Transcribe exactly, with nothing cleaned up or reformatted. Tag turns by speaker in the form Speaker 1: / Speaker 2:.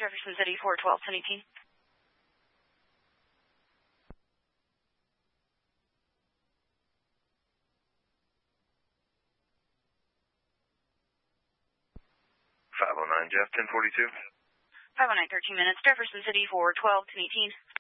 Speaker 1: Jefferson City for twelve ten eighteen.
Speaker 2: five oh nine Jeff, ten forty-two.
Speaker 1: five oh nine, thirteen minutes, Jefferson City for twelve ten eighteen.